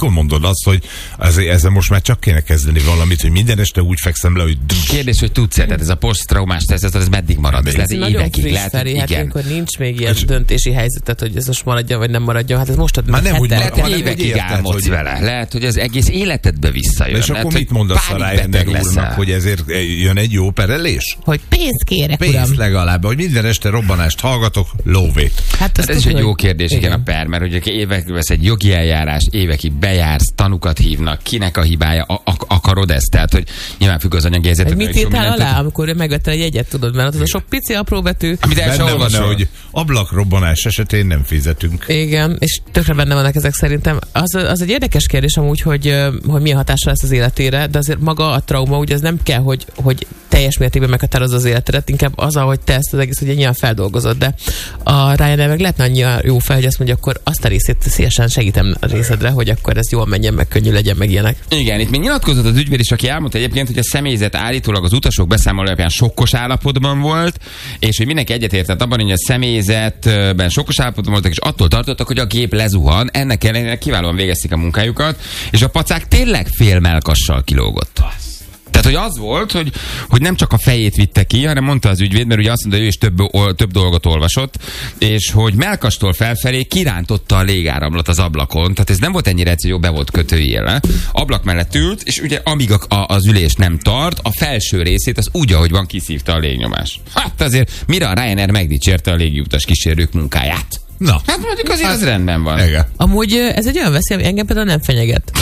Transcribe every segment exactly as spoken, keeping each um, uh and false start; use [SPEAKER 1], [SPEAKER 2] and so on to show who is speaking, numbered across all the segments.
[SPEAKER 1] mikor mondod azt, hogy ezzel most már csak kéne kezdeni valamit, hogy minden este úgy fekszem le, hogy...
[SPEAKER 2] Kérdés, hogy tudsz-e, tehát ez a posztraumás teszt, ez meddig marad? Ez lehet évekig, lehet,
[SPEAKER 3] Feri, hát
[SPEAKER 2] igen.
[SPEAKER 3] amikor nincs még ilyen és döntési helyzetet, hogy ez most maradjon, vagy nem maradjon, hát ez most ad
[SPEAKER 1] már nem, hogy
[SPEAKER 2] lehet, hogy
[SPEAKER 1] évekig
[SPEAKER 2] érted, álmodsz hogy... vele. Lehet, hogy az egész életedbe visszajön.
[SPEAKER 1] És
[SPEAKER 2] lehet,
[SPEAKER 1] akkor mit mondasz a Ryanair úrnak, hogy ezért jön egy jó perelés?
[SPEAKER 3] Hogy pénzt kérek,
[SPEAKER 1] pénzt
[SPEAKER 3] uram.
[SPEAKER 1] legalább, hogy minden este robbanást hallgatok, lóvét.
[SPEAKER 2] Hát, hát ez is egy jó kérdés, igen, a per, mert hogy évekig vesz egy jogi eljárás, évekig bejársz, tanukat hívnak, kinek a hibája, a- a- akarod ezt? Tehát, hogy nyilván függ az anyagi helyzetet.
[SPEAKER 3] Mit írtál alá, amikor megvettél egy jegyet, tudod, mert az a sok pici apró betű.
[SPEAKER 2] Amit el sem olvasol.
[SPEAKER 1] Hogy ablakrobbanás esetén nem fizetünk.
[SPEAKER 3] Igen, és tökre benne vannak ezek szerintem. Az, az egy érdekes kérdés amúgy, hogy, hogy milyen hatása lesz az életére, de azért maga a trauma, ugye az nem kell, hogy, hogy teljes mértékben meghatározza az életedet, inkább az, ahogy te ezt az egész ugye nyilván feldolgozod, de a Ryanair meg lehetne annyira jó fel, hogy azt mondja, akkor azt a részét szívesen segítem a részedre, hogy akkor ez jól menjen, meg könnyű legyen, meg ilyenek.
[SPEAKER 2] Igen, itt még nyilatkozott az ügyvéd is, aki elmondta egyébként, hogy a személyzet állítólag az utasok beszámoló alapján sokkos állapotban volt, és hogy mindenki egyetértett abban, hogy a személyzetben sokkos állapotban voltak, és attól tartottak, hogy a gép lezuhan, ennek ellenére kiválóan végezték a munkájukat, és a pacák tényleg fél mellkassal kilógott. Tehát, hogy az volt, hogy, hogy nem csak a fejét vitte ki, hanem mondta az ügyvéd, mert ugye azt mondta, hogy ő is több, több dolgot olvasott, és hogy mellkastól felfelé kirántotta a légáramlat az ablakon. Tehát ez nem volt ennyire egyszerű, jó, be volt kötőjéle. Ablak mellett ült, és ugye amíg a, a, az ülés nem tart, a felső részét az úgy, ahogy van, kiszívta a légnyomás. Hát azért mire a Ryanair megdicsérte a légiutas kísérők munkáját?
[SPEAKER 1] Na.
[SPEAKER 2] Hát mondjuk azért hát, az rendben van.
[SPEAKER 1] Igen.
[SPEAKER 3] Amúgy ez egy olyan veszély, ami engem például nem fenyeget.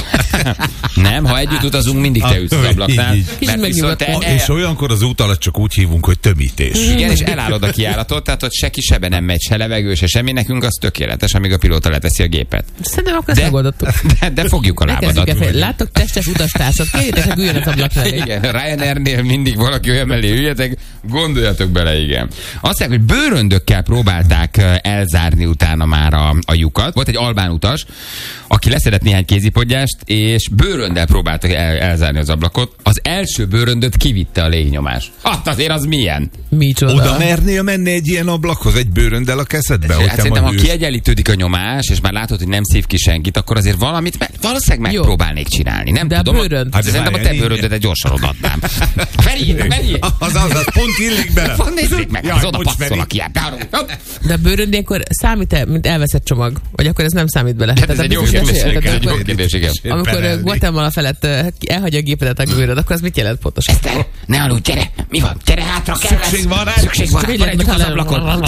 [SPEAKER 2] Nem, ha együtt utazunk, mindig te ütsz az ablaknál.
[SPEAKER 1] Így,
[SPEAKER 3] így.
[SPEAKER 2] Mert viszont te,
[SPEAKER 1] e, és olyankor az út alatt csak úgy hívunk, hogy tömítés.
[SPEAKER 2] igen, és elállod a kijáratot, tehát ott se kisebbe nem megy, se levegő, se semmi, nekünk az tökéletes, amíg a pilóta leteszi a gépet.
[SPEAKER 3] Szerintem akkor ezt
[SPEAKER 2] De,
[SPEAKER 3] megoldottuk.
[SPEAKER 2] de, de fogjuk a lábadat.
[SPEAKER 3] Láttok testes utastársat, kérjétek, hogy üljön az ablak mellé.
[SPEAKER 2] Igen, Ryanairnél mindig valaki olyan mellé üljetek, gondoljatok bele, igen. Azt mondják, hogy bőröndökkel próbálták elzárni utána már a, a lyukat. Volt egy albán utas, aki leszedett néhány kézipodgyást, és bőröndel próbáltak el, elzárni az ablakot. Az első bőröndöt kivitte a légnyomás. Hát azért az milyen?
[SPEAKER 3] Micsoda?
[SPEAKER 1] Oda mernél menni egy ilyen ablakhoz, egy bőröndel a kezedbe?
[SPEAKER 2] Hát szerintem, ha
[SPEAKER 1] ülsz.
[SPEAKER 2] kiegyenlítődik a nyomás, és már látod, hogy nem szív ki senkit, akkor azért valamit meg, valószínűleg megpróbálnék csinálni. Nem
[SPEAKER 3] de
[SPEAKER 2] tudom.
[SPEAKER 3] A bőrönd.
[SPEAKER 2] Hát szerintem a te bőröndödet gyorsan odaadnám. Feri, Feri!
[SPEAKER 1] Az, az, az pont illik bele.
[SPEAKER 2] Nézzék meg,
[SPEAKER 1] Jaj,
[SPEAKER 2] az oda
[SPEAKER 1] bocs,
[SPEAKER 2] passzol a
[SPEAKER 1] Feri.
[SPEAKER 2] kiább.
[SPEAKER 3] De a bőrönd ilyenkor számít-e, mint elveszett csomag? Vagy akkor ez nem számít bele?
[SPEAKER 2] Hát ez egy jó kérdés, ez egy jó kérdés, igen.
[SPEAKER 3] Amikor Guatemala felett elhagyja a gépedet a bőröd, akkor az mit jelent pontosan?
[SPEAKER 2] Eszter, ne aludj, gyere! Mi van? Gyere hátra, kell
[SPEAKER 1] Szükség van rá?
[SPEAKER 2] Szükség van rá, maradjunk az ablakon.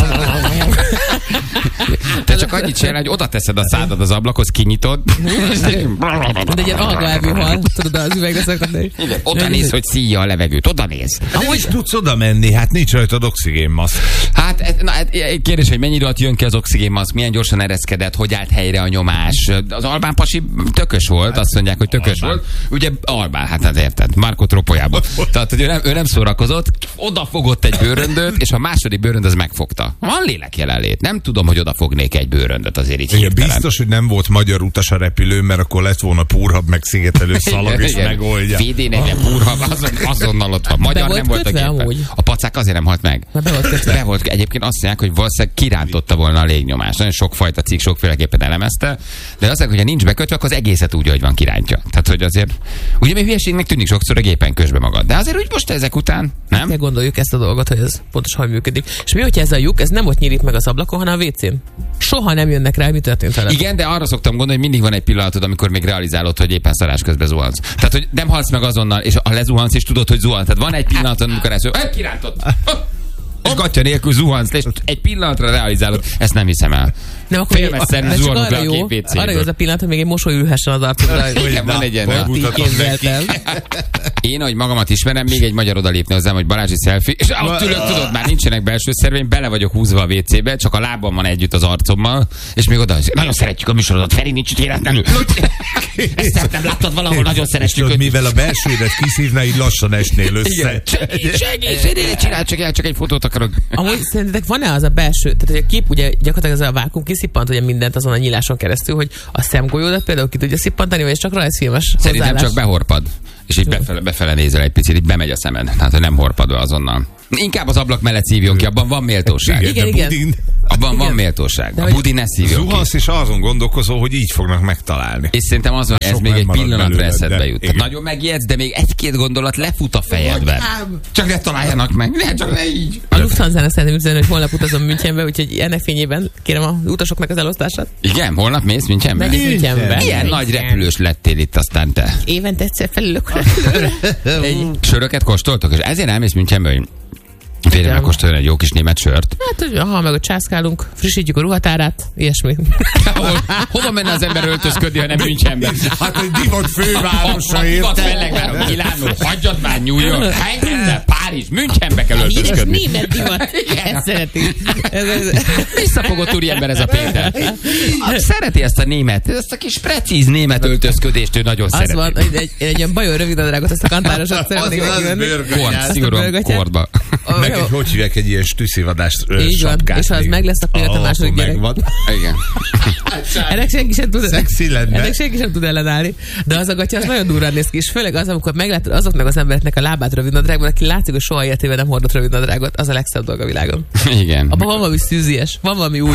[SPEAKER 2] Te csak annyit csinálj, hogy oda teszed a szádad az ablakhoz, kinyitod.
[SPEAKER 3] De egy ilyen algaelvű hal, tudod, az üvegre szakadni.
[SPEAKER 2] Oda néz, hogy szíja a levegőt, oda néz.
[SPEAKER 1] Amúgy is tudsz oda menni, hát nincs rajtad oxigénmaszk.
[SPEAKER 2] Hát, na, kérdés, hogy mennyi idő alatt jön ki az oxigénmaszk, milyen gyorsan ereszkedett, hogy állt helyre a nyomás. Az albán pasi tökös volt, azt mondják, hogy tökös albán. volt. Ugye albán, hát hát érted, Marco Tropojában. Tehát, hogy ő nem, ő nem szórakozott, odafogott egy bőröndöt, és a második bőrönd az megfogta. Van lélek jelenlét. Nem tudom, hogy odafognék egy bőröndöt azért így hirtelen.
[SPEAKER 1] Biztos, hogy nem volt magyar utas a repülő, mert akkor lett volna púrhab, meg szigetelő szalag, és megoldja.
[SPEAKER 2] vé dé negyven púrhab, azon, azonnal ott van. Magyar
[SPEAKER 3] be
[SPEAKER 2] nem
[SPEAKER 3] volt
[SPEAKER 2] volt a gépen.
[SPEAKER 3] amúgy?
[SPEAKER 2] A pacák azért nem halt meg.
[SPEAKER 3] Be volt kötve.
[SPEAKER 2] Be volt, egyébként azt mondják, hogy valószínűleg kirántotta volna a légnyomást. Nagyon sokfajta cikk sokféleképpen elemezte, de azt mondják, hogy ha nincs bekötve, akkor az egészet úgy, hogy van kirántja. Tehát, hogy azért, ugye még hülyeségnek tűnik sokszor a gépen közbe magad. De azért úgy most ezek után, nem?
[SPEAKER 3] Kell gondoljuk ezt a dolgot, hogy ez pontosan hogy működik. És mi, hogyha ez a lyuk, ez nem ott nyílik meg az ablakon, hanem a vécén? Soha nem jönnek rá, mi történt vele.
[SPEAKER 2] Igen, de arra szoktam gondolni, hogy mindig van egy pillanatod, amikor még realizálod, hogy éppen szarás közben zuhansz. Tehát, hogy nem halsz meg azonnal, és ha lezuhansz, és tudod, hogy zuhansz. Tehát van egy pillanatod, amikor ezt hogy kirántott. És gatya nélkül zuhansz, és egy pillanatra realizálod, ezt nem hiszem el.
[SPEAKER 3] Nem, akkor
[SPEAKER 2] Félmezszerű
[SPEAKER 3] de csak
[SPEAKER 2] zuhanunk le
[SPEAKER 3] arra
[SPEAKER 2] a
[SPEAKER 3] jó,
[SPEAKER 2] két vécéből.
[SPEAKER 3] arra jó az a pillanat, hogy még egy mosoly ülhessen az arcodra.
[SPEAKER 2] Igen, van egy ilyen. Én, ahogy magamat ismerem, még egy magyar odalépne hozzám, hogy Balázsi selfie, és ott ülök, tudod, már nincsenek belső szerveim, bele vagyok húzva a vécébe, csak a lábam van együtt az arcommal, és még oda, nagyon szeretjük a műsorodat, Feri, nincs itt véletlenül. Ezt nem láttad valahol, nagyon szeretjük.
[SPEAKER 1] Tudod, mivel a belsődet kiszívná, így lassan esnél össze.
[SPEAKER 2] Segíts, segíts, csinálj csak el, csak egy fotót akarok.
[SPEAKER 3] Amúgy szerintetek van-e az a belső, tehát hogy a kép ugye gyakorlatilag az a vákum kiszippant ugye mindent azon a nyíláson keresztül, hogy a szemgolyódat például ki tudja szippantani, vagy ez csak rajzfilmes
[SPEAKER 2] Szerintem
[SPEAKER 3] hozzáállás?
[SPEAKER 2] csak behorpad. És így befele, befele nézel egy picit, így bemegy a szemed. Tehát, hogy nem horpad be azonnal. Inkább az ablak mellett szívjon ki, abban van méltóság.
[SPEAKER 3] Igen, igen.
[SPEAKER 2] Abban van méltóság. A budi ne szívjon ki.
[SPEAKER 1] Zuhansz és azon gondolkozol, hogy így fognak megtalálni.
[SPEAKER 2] És szerintem azon, ez még egy pillanatra eszedbe jut. Tehát
[SPEAKER 1] igen.
[SPEAKER 2] nagyon megijedsz, de még egy-két gondolat lefut a fejedben. Csak ne találjanak meg, ne, csak ne így.
[SPEAKER 3] A Lufthansa-nak szeretném üzenni, hogy holnap utazom Münchenbe, úgyhogy ennek fényében kérem az utasoknak az elosztását.
[SPEAKER 2] Igen, holnap mész Münchenbe?
[SPEAKER 3] Megyek Münchenbe.
[SPEAKER 2] Milyen nagy repülős lettél itt aztán te?
[SPEAKER 3] Évente egyszer felülök a repülőre.
[SPEAKER 2] Söröket kóstoltok? És ezért elmész Münchenbe, hogy félre megkóstoljon egy jó kis német sört.
[SPEAKER 3] Hát, ha meg ott császkálunk, frissítjük a ruhatárát, ilyesmi.
[SPEAKER 2] Hova menne az ember öltözködni, ha nem Münchenbe?
[SPEAKER 1] Hát egy divat fővárosa,
[SPEAKER 2] Divat fellegváros, Milánó, hagyjad már New York, helyette, Párizs, Münchenbe kell öltözködni.
[SPEAKER 3] Híres német divat, ezt szereti.
[SPEAKER 2] Visszafogott úriember ez a Péter. Szereti ezt a német, ezt a kis precíz német öltözködést, ő nagyon
[SPEAKER 3] az
[SPEAKER 2] szereti.
[SPEAKER 3] van, hogy egy, egy ilyen bajor rövidnadrágot, ezt a kantárosat szeretnék megvenni.
[SPEAKER 2] Kord, szigorúan kordba.
[SPEAKER 1] Meg egy, hogy hívják, egy ilyen stüsszivadás
[SPEAKER 3] így van, és ha az meg lesz, akkor jött a második gyerek.
[SPEAKER 2] Igen.
[SPEAKER 3] Ennek senki sem tud,
[SPEAKER 1] Szexi lenne.
[SPEAKER 3] ennek senki sem tud ellenállni. De az a gatya, az nagyon durrán néz ki, és főleg az, amikor meglátod azoknak az embereknek a lábát rövidnadrágban, aki látszik, hogy soha életében nem hordott rövidnadrágot, az a legszebb dolog a világon.
[SPEAKER 2] Igen.
[SPEAKER 3] Abban van valami szűzies, van valami új.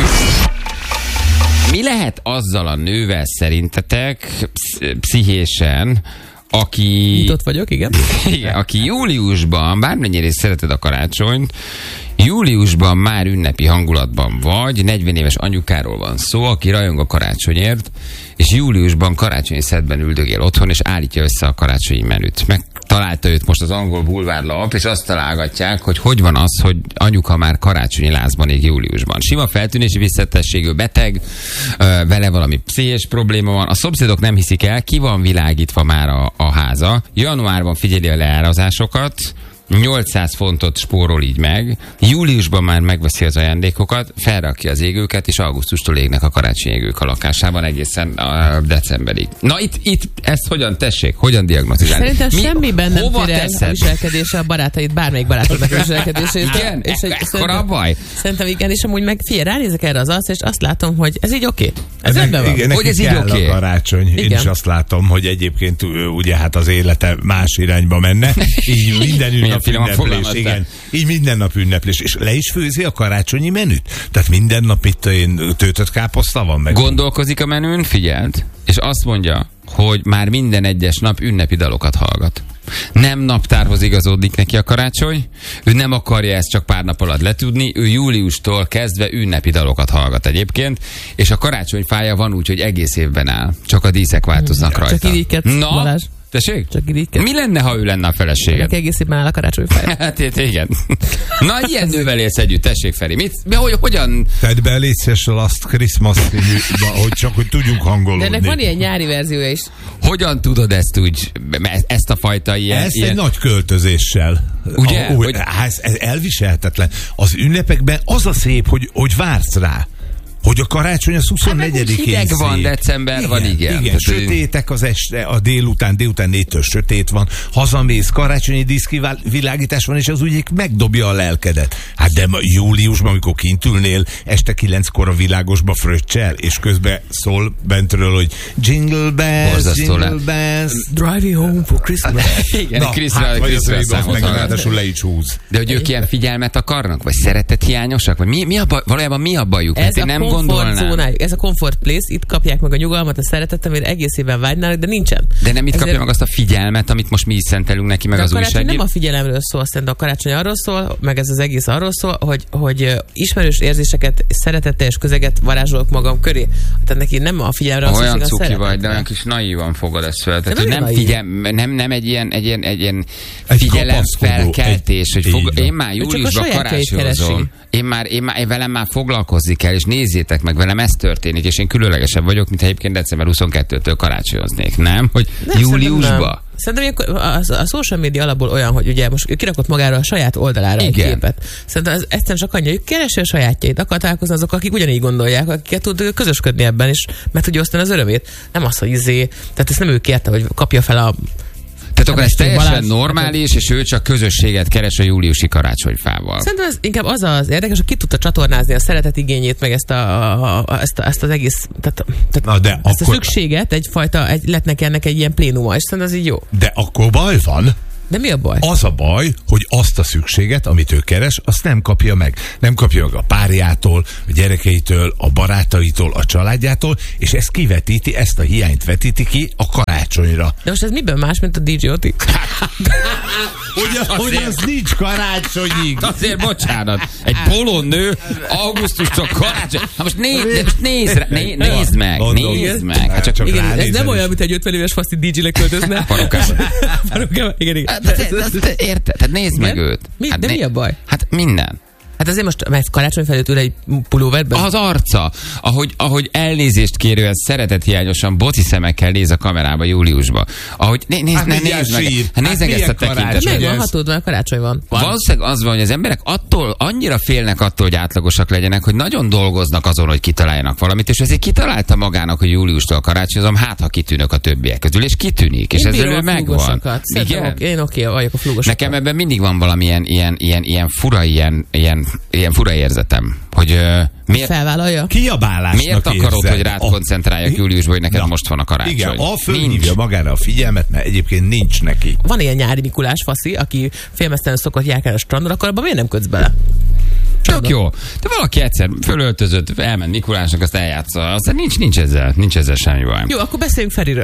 [SPEAKER 2] Mi lehet azzal a nővel szerintetek psz- pszichésen, aki...
[SPEAKER 3] Nyitott vagyok, igen.
[SPEAKER 2] Igen, aki júliusban, bármennyire is szereted a karácsonyt, júliusban már ünnepi hangulatban vagy, negyven éves anyukáról van szó, aki rajong a karácsonyért, és júliusban karácsonyi szedben üldögél otthon, és állítja össze a karácsonyi menüt. Megtalálta őt most az angol bulvárlap, és azt találgatják, hogy hogy van az, hogy anyuka már karácsonyi lázban ég júliusban. Sima feltűnési visszatességű beteg, vele valami pszichés probléma van, a szomszédok nem hiszik el, ki van világítva már a, a háza. Januárban figyeli a leárazásokat, nyolcszáz fontot spórol így meg, júliusban már megveszi az ajándékokat, felrakja az égőket, és augusztustól égnek a karácsonyi égők a lakásában egészen a decemberig. Na itt, itt ezt hogyan tessék? Hogyan diagnosztizálni?
[SPEAKER 3] Szerintem
[SPEAKER 2] Mi,
[SPEAKER 3] semmiben nem
[SPEAKER 2] hova
[SPEAKER 3] fér el a
[SPEAKER 2] teszed?
[SPEAKER 3] viselkedése a barátaid, bármelyik barátodnak a viselkedése.
[SPEAKER 2] Igen?
[SPEAKER 3] És, és,
[SPEAKER 2] Ekkora a baj?
[SPEAKER 3] Szerintem igen, és amúgy meg figyelj, ránézek erre az arcra, és azt látom, hogy ez így oké. Okay. Ez
[SPEAKER 1] Ennek-
[SPEAKER 3] rendben van.
[SPEAKER 1] igen,
[SPEAKER 2] Hogy
[SPEAKER 1] neki
[SPEAKER 2] ez így
[SPEAKER 1] kell
[SPEAKER 2] oké?
[SPEAKER 1] a karácsony. Én
[SPEAKER 3] Igen.
[SPEAKER 1] is azt látom, hogy egyébként ő, ugye hát az élete más irányba menne. Így minden
[SPEAKER 2] Milyen
[SPEAKER 1] ünnap
[SPEAKER 2] finoman
[SPEAKER 1] ünneplés.
[SPEAKER 2] fogalmaztál.
[SPEAKER 1] Igen. Így minden nap ünneplés. És le is főzi a karácsonyi menüt. Tehát minden nap itt én töltött káposzta van meg.
[SPEAKER 2] Gondolkozik a menün, figyeld, és azt mondja, hogy már minden egyes nap ünnepi dalokat hallgat. Nem naptárhoz igazódik neki a karácsony, ő nem akarja ezt csak pár nap alatt letudni, ő júliustól kezdve ünnepi dalokat hallgat egyébként, és a karácsonyfája van úgy, hogy egész évben áll, csak a díszek változnak
[SPEAKER 3] Csak
[SPEAKER 2] rajta.
[SPEAKER 3] irigykedsz,
[SPEAKER 2] Na,
[SPEAKER 3] Balázs.
[SPEAKER 2] tessék?
[SPEAKER 3] Csak irigykedsz.
[SPEAKER 2] Mi lenne, ha ő lenne a feleséged?
[SPEAKER 3] Ennek egész évben áll a karácsonyfája.
[SPEAKER 2] Hát itt, igen. Na, ilyen nővel élsz együtt, tessék Feri. Mit, mi, hogy, hogyan?
[SPEAKER 1] Tedd be létszes a Last Christmas című, hogy csak hogy tudjunk hangolódni.
[SPEAKER 3] De ennek van ilyen nyári verziója is.
[SPEAKER 2] Hogyan tudod ezt úgy, ezt a fajta ilyen...
[SPEAKER 1] Ezt
[SPEAKER 2] ilyen...
[SPEAKER 1] egy nagy költözéssel.
[SPEAKER 2] Ugye?
[SPEAKER 1] A, úgy,
[SPEAKER 2] Hogy-
[SPEAKER 1] ez, ez elviselhetetlen. Az ünnepekben az a szép, hogy, hogy vársz rá. Hogy a karácsony az huszonnegyedikén
[SPEAKER 2] Hát, hideg van,
[SPEAKER 1] szép.
[SPEAKER 2] december van, igen.
[SPEAKER 1] Igen,
[SPEAKER 2] Tehát,
[SPEAKER 1] sötétek az este, a délután, délután négytől sötét van, hazamész, karácsonyi díszkivilágítás van, és az úgy megdobja a lelkedet. Hát de ma, júliusban, amikor kint ülnél, este kilenckor a világosba fröccsel, és közben szól bentről, hogy jingle bells,
[SPEAKER 2] Borzasztó
[SPEAKER 1] jingle
[SPEAKER 2] le-
[SPEAKER 1] bells.
[SPEAKER 3] Drive you home for Christmas.
[SPEAKER 2] Igen,
[SPEAKER 1] Na,
[SPEAKER 2] Kriszra,
[SPEAKER 1] hát, vagy
[SPEAKER 2] Kriszra
[SPEAKER 1] az
[SPEAKER 2] számot
[SPEAKER 1] meg
[SPEAKER 2] hallgat.
[SPEAKER 1] ráadásul le is húz.
[SPEAKER 2] De hogy ők ilyen figyelmet akarnak? Vagy szeretethiányosak? Vagy mi, mi a baj, valójában mi a bajuk?
[SPEAKER 3] Ez
[SPEAKER 2] Mert én
[SPEAKER 3] a
[SPEAKER 2] nem
[SPEAKER 3] comfort
[SPEAKER 2] gondolnám.
[SPEAKER 3] zónájuk, ez a comfort place, itt kapják meg a nyugalmat, a szeretetet, amire egész évben vágynának, de nincsen.
[SPEAKER 2] De nem itt
[SPEAKER 3] Ezért-
[SPEAKER 2] kapja meg azt a figyelmet, amit most mi is szentelünk neki, meg
[SPEAKER 3] De a
[SPEAKER 2] az
[SPEAKER 3] karácsony
[SPEAKER 2] újságír.
[SPEAKER 3] nem a figyelemről szól, szerintem a karácsony arról szól, meg ez az egész arról szól, hogy, hogy ö, ismerős érzéseket, szeretetteljes közeget varázsolok magam köré. Tehát neki nem a figyelemre van
[SPEAKER 2] Olyan
[SPEAKER 3] szükség, a
[SPEAKER 2] cuki
[SPEAKER 3] szeretetre.
[SPEAKER 2] vagy, de olyan kis naívan fogod ezt fel. Tehát,
[SPEAKER 3] De
[SPEAKER 2] hogy
[SPEAKER 3] nem
[SPEAKER 2] nem,
[SPEAKER 3] naív.
[SPEAKER 2] figyel, nem, nem egy ilyen, egy ilyen, egy ilyen
[SPEAKER 1] Egy
[SPEAKER 2] figyelem
[SPEAKER 1] kapaszkodó,
[SPEAKER 2] felkeltés,
[SPEAKER 1] egy-
[SPEAKER 2] hogy fog,
[SPEAKER 1] így van.
[SPEAKER 2] én már
[SPEAKER 3] csak a
[SPEAKER 2] júliusban
[SPEAKER 3] sajátjait
[SPEAKER 2] karácsonyozom.
[SPEAKER 3] keresi.
[SPEAKER 2] Én már, én már, én velem már foglalkozni kell, és nézzétek meg, velem ez történik, és én különlegesebb vagyok, mint egyébként december huszonkettőtől karácsonyoznék, nem? Hogy
[SPEAKER 3] Nem,
[SPEAKER 2] júliusban?
[SPEAKER 3] szerintem nem. Szerintem ilyenkor a, a, a social media alapból olyan, hogy ugye most ő kirakott magára a saját oldalára egy
[SPEAKER 2] Igen.
[SPEAKER 3] képet. Szerintem ez egyszerűen csak annyi, hogy keresi a sajátjait, akar találkozni azok, akik ugyanígy gondolják, akiket tud közösködni ebben, és meg tudja osztani az örömét. Nem az, hogy izé, tehát ezt nem ő kérte, hogy kapja fel a
[SPEAKER 2] Tehát akkor ez
[SPEAKER 3] Estő
[SPEAKER 2] teljesen
[SPEAKER 3] Balázs-
[SPEAKER 2] normális, és ő csak közösséget keres a júliusi karácsonyfával.
[SPEAKER 3] Szerintem ez inkább az az érdekes, hogy ki tudta csatornázni a szeretet igényét, meg ezt, a, a, a, ezt, a, ezt az egész, tehát, tehát
[SPEAKER 1] Na de
[SPEAKER 3] ezt
[SPEAKER 1] akkor,
[SPEAKER 3] a szükséget, egyfajta, egy, lett neki ennek egy ilyen plénuma, és szerintem az így jó.
[SPEAKER 1] de akkor baj van.
[SPEAKER 3] De mi a baj?
[SPEAKER 1] Az a baj, hogy azt a szükséget, amit ő keres, azt nem kapja meg. Nem kapja meg a párjától, a gyerekeitől, a barátaitól, a családjától, és ezt kivetíti, ezt a hiányt vetíti ki a karácsonyra.
[SPEAKER 3] De most ez miben más, mint a dé dzsé Oti?
[SPEAKER 1] Hogy, hogy az nincs karácsonyig.
[SPEAKER 2] Azért bocsánat. Egy bolond nő augusztustól karácsony. Hát most, néz, de most nézd, rá, né, nézd meg,
[SPEAKER 1] Mondom.
[SPEAKER 2] nézd meg. Hát csak
[SPEAKER 1] Csak
[SPEAKER 3] Igen, ez
[SPEAKER 1] ránézel
[SPEAKER 3] nem
[SPEAKER 1] is.
[SPEAKER 3] olyan, mint egy ötven éves faszi dé dzsé-le költözne.
[SPEAKER 2] Parukába.
[SPEAKER 3] Parukába, igen, igen.
[SPEAKER 2] Hát, de, de, de, érted? Tehát nézd meg őt.
[SPEAKER 3] Mi,
[SPEAKER 2] Hát
[SPEAKER 3] de mi a baj?
[SPEAKER 2] Hát minden.
[SPEAKER 3] Hát azért most, mert karácsony felőtt ül egy pulóverben?
[SPEAKER 2] Az arca, ahogy, ahogy elnézést kérően szeretethiányosan boci szemekkel néz a kamerába júliusba. Ahogy né, nézd,
[SPEAKER 1] Hát
[SPEAKER 2] ne,
[SPEAKER 1] mindjárt
[SPEAKER 2] nézd meg,
[SPEAKER 1] sír.
[SPEAKER 2] hát nézd meg
[SPEAKER 1] Hát
[SPEAKER 2] ezt a
[SPEAKER 1] milyen karácsony?
[SPEAKER 2] tekintetet.
[SPEAKER 3] Meg van
[SPEAKER 1] ez-
[SPEAKER 3] hatód, mert karácsony van.
[SPEAKER 2] Valószínűleg az van, hogy az emberek attól, annyira félnek attól, hogy átlagosak legyenek, hogy nagyon dolgoznak azon, hogy kitaláljanak valamit, és ezért kitalálta magának, hogy júliustól karácsonyozom, hát ha kitűnök a többiek közül, és kitűnik, és
[SPEAKER 3] Én
[SPEAKER 2] ezzel
[SPEAKER 3] bírom
[SPEAKER 2] ő
[SPEAKER 3] a
[SPEAKER 2] megvan.
[SPEAKER 3] flúgosokat. Szerintem
[SPEAKER 2] Igen?
[SPEAKER 3] ok- Én oké vagyok a flúgosokat.
[SPEAKER 2] Nekem ebben mindig van valamilyen ilyen, ilyen, ilyen fura, ilyen, ilyen, ilyen fura érzetem, hogy uh, miért,
[SPEAKER 3] Felvállalja?
[SPEAKER 1] Kiabálásnak
[SPEAKER 2] miért akarod,
[SPEAKER 1] érzed.
[SPEAKER 2] hogy rád
[SPEAKER 1] A-
[SPEAKER 2] koncentráljak júliusban, hogy neked
[SPEAKER 1] Na,
[SPEAKER 2] most van a karácsony?
[SPEAKER 1] Igen, a
[SPEAKER 2] Nincs.
[SPEAKER 1] fölhívja magára a figyelmet, mert egyébként nincs neki.
[SPEAKER 3] Van ilyen nyári Mikulás faszi, aki félmeztelenül szokott járkálni a strandra, akkor abban miért nem kötsz bele?
[SPEAKER 2] Tök jó. De valaki egyszer fölöltözött, elment Mikulásnak, azt eljátsza. Aztán nincs, nincs ezzel, nincs ezzel semmi baj.
[SPEAKER 3] Jó, akkor beszéljünk Feriről.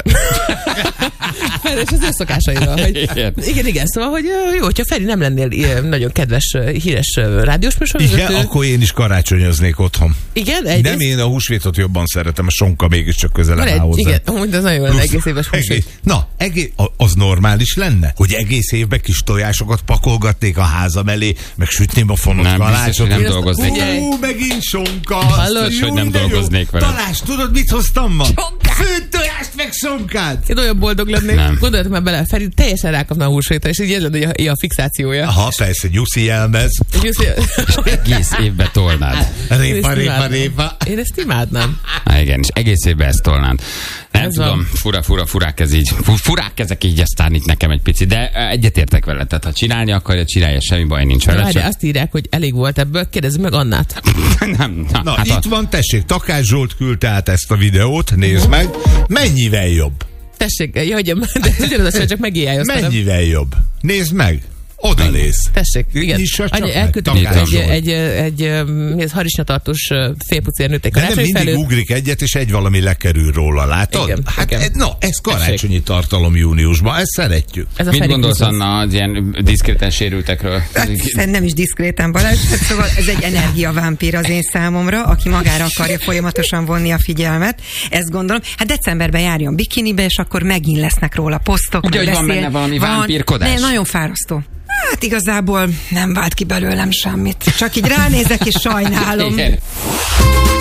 [SPEAKER 3] Feri és az ő szokásairól. Hogy,
[SPEAKER 2] Igen.
[SPEAKER 3] igen, igen, szóval, hogy ö, jó, hogyha Feri nem lennél ilyen nagyon kedves, ö, híres ö, rádiós műsorvezető.
[SPEAKER 1] Igen, akkor én is karácsonyoznék otthon.
[SPEAKER 3] Igen, egyrészt-
[SPEAKER 1] Nem, én a húsvétot jobban szeretem, a sonka mégiscsak közelebb
[SPEAKER 3] Van
[SPEAKER 1] áll
[SPEAKER 3] egy,
[SPEAKER 1] hozzá.
[SPEAKER 3] igen, amúgy az nagyon jó, lenne, egész éves húsvét.
[SPEAKER 1] Egész, na, egész, az normális lenne, hogy egész évben kis tojásokat pakolgatnék a házam elé, meg sütném a fonott
[SPEAKER 2] Nem, biztos,
[SPEAKER 1] kalácsot.
[SPEAKER 2] hogy nem
[SPEAKER 3] Én azt-
[SPEAKER 2] dolgoznék.
[SPEAKER 3] Figyelj.
[SPEAKER 1] Hú, megint sonka.
[SPEAKER 3] Hallod,
[SPEAKER 1] Azt,
[SPEAKER 2] hogy
[SPEAKER 1] jó,
[SPEAKER 2] nem
[SPEAKER 1] de jó.
[SPEAKER 2] dolgoznék vele.
[SPEAKER 1] Talás, tudod, mit hoztam ma?
[SPEAKER 3] Sonkát.
[SPEAKER 1] Főtt tojást, meg sonkát.
[SPEAKER 3] Én olyan boldog lennék.
[SPEAKER 2] Nem.
[SPEAKER 3] Gondoljatok már bele, Feri teljesen rákapna a húsvétre, és így ez lenne a, a fixációja.
[SPEAKER 1] Ha persze, nyuszi jelmez.
[SPEAKER 2] Egész évbe tolnád.
[SPEAKER 1] Répa,
[SPEAKER 3] Én ezt
[SPEAKER 1] répa,
[SPEAKER 3] imádnám.
[SPEAKER 1] répa.
[SPEAKER 3] Én ezt imádnám.
[SPEAKER 2] Há, igen, és egész évben ezt tolnád. Nem
[SPEAKER 3] Ez
[SPEAKER 2] tudom,
[SPEAKER 3] van.
[SPEAKER 2] fura, fura, furák ez így. Fu- Furák ezek így, aztán itt nekem egy pici, de ö, egyetértek vele. Tehát ha csinálni akarja, csinálja, semmi baj nincs vele.
[SPEAKER 3] Várj,
[SPEAKER 2] Csak...
[SPEAKER 3] azt írják, hogy elég volt ebből, kérdezzük meg Annát.
[SPEAKER 2] nem, na,
[SPEAKER 1] Na,
[SPEAKER 2] hát
[SPEAKER 1] itt
[SPEAKER 2] a...
[SPEAKER 1] van, tessék, Takács Zsolt küldte át ezt a videót, nézd meg. Mennyivel jobb?
[SPEAKER 3] Tessék, jó, hogy de ugyanaz a csak megéljálj aztán.
[SPEAKER 1] Mennyivel jobb? Nézd meg. Oda néz.
[SPEAKER 3] Tessék, igen.
[SPEAKER 1] Nyissa csak
[SPEAKER 3] Anya,
[SPEAKER 1] meg,
[SPEAKER 3] elküldtem itt
[SPEAKER 1] Takács
[SPEAKER 3] egy,
[SPEAKER 1] Zsolt.
[SPEAKER 3] egy, egy, egy mi ez, harisnyatartós félpucérnőt egy
[SPEAKER 1] De nem
[SPEAKER 3] karácsony
[SPEAKER 1] mindig
[SPEAKER 3] felül.
[SPEAKER 1] ugrik egyet, és egy valami lekerül róla, látod?
[SPEAKER 3] Igen,
[SPEAKER 1] hát
[SPEAKER 3] igen.
[SPEAKER 1] ez- na, ez karácsonyi tartalom júniusban, ezt szeretjük.
[SPEAKER 3] Ez a
[SPEAKER 2] Mit
[SPEAKER 3] Feri
[SPEAKER 2] gondolsz,
[SPEAKER 3] Krisztusz.
[SPEAKER 2] Anna, az ilyen diszkréten sérültekről?
[SPEAKER 4] Szerintem nem is diszkréten, Balázs. Hát szóval ez egy energiavámpír az én számomra, aki magára akarja folyamatosan vonni a figyelmet. Ezt gondolom. Hát decemberben járjon bikinibe, és akkor megint lesznek róla posztok.
[SPEAKER 2] Ugye,
[SPEAKER 4] meg
[SPEAKER 2] hogy van
[SPEAKER 4] beszél.
[SPEAKER 2] benne valami vámpírkodás?
[SPEAKER 4] De nagyon fárasztó. Hát igazából nem vált ki belőlem semmit. Csak így ránézek és sajnálom.
[SPEAKER 2] Igen.